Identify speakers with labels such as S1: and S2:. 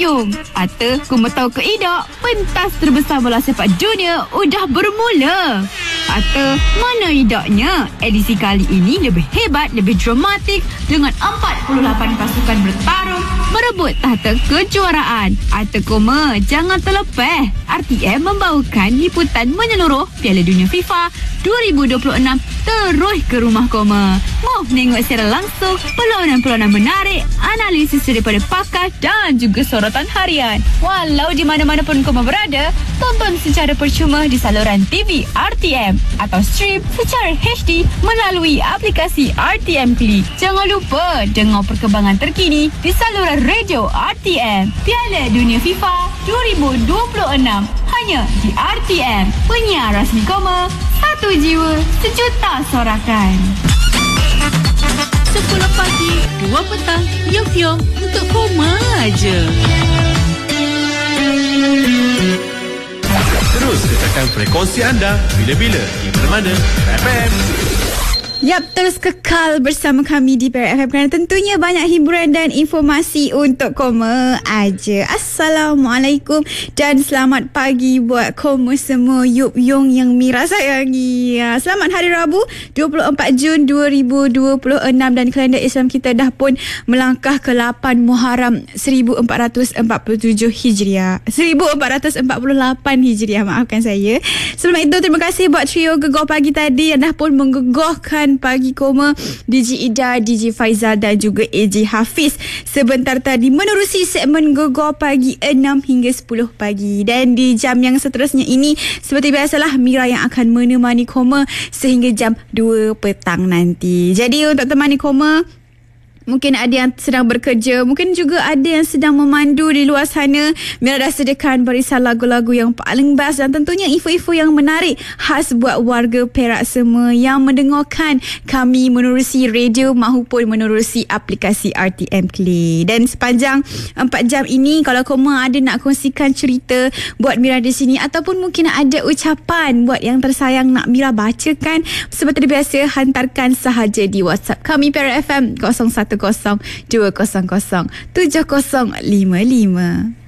S1: hujung. Atau kau tahu ke tidak, pentas terbesar bola sepak dunia udah bermula. Atau mana idaknya, edisi kali ini lebih hebat, lebih dramatik dengan 48 pasukan bertarung merebut tahta kejuaraan. Atau koma, jangan terlepas, RTM membawakan liputan menyeluruh Piala Dunia FIFA 2026 terus ke rumah koma. Mau tengok secara langsung perlawanan-perlawanan menarik, analisis daripada pakar dan juga sorotan harian. Walau di mana-mana pun koma berada, tonton secara percuma di saluran TV RTM atau stream secara HD melalui aplikasi RTM Play. Jangan lupa dengar perkembangan terkini di saluran radio RTM. Piala Dunia FIFA 2026 hanya di RTM, penyiar rasmi koma, satu jiwa, sejuta sorakan.
S2: 10 pagi, 2 petang, Fyong untuk koma aja.
S3: Terus kekalkan frekuensi anda bila-bila di mana-mana FM.
S4: Yap, terus kekal bersama kami di PRFM kerana tentunya banyak hiburan dan informasi untuk koma aja. Assalamualaikum dan selamat pagi buat koma semua. Yup Yong yang Mira sayangi. Selamat Hari Rabu 24 Jun 2026 dan kalender Islam kita dah pun melangkah ke 8 Muharram 1447 Hijriah. 1448 Hijriah, maafkan saya. Sebelum itu terima kasih buat trio Gegoh Pagi tadi yang dah pun menggegohkan pagi koma, DJ Ida, DJ Faizal dan juga AJ Hafiz sebentar tadi menerusi segmen Gegoh Pagi 6 hingga 10 pagi. Dan di jam yang seterusnya ini seperti biasalah Mira yang akan menemani koma sehingga jam 2 petang nanti. Jadi untuk temani koma, mungkin ada yang sedang bekerja, mungkin juga ada yang sedang memandu di luar sana. Mira dah sediakan barisan lagu-lagu yang paling best dan tentunya info-info yang menarik khas buat warga Perak semua yang mendengarkan kami menerusi radio maupun menerusi aplikasi RTM Play. Dan sepanjang 4 jam ini, kalau koma ada nak kongsikan cerita buat Mira di sini ataupun mungkin ada ucapan buat yang tersayang nak Mira bacakan, seperti biasa hantarkan sahaja di WhatsApp kami PRFM 01 200 7055.